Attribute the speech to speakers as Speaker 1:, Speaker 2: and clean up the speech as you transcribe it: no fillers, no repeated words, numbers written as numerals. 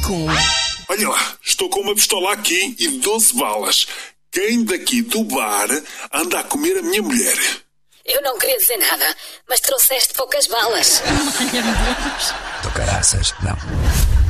Speaker 1: com...
Speaker 2: Olha lá, estou com uma pistola aqui e 12 balas. Quem daqui do bar anda a comer a minha mulher?
Speaker 3: Eu não queria dizer nada, mas trouxeste poucas balas.
Speaker 1: Ai, meu Deus.
Speaker 4: Do caraças, não.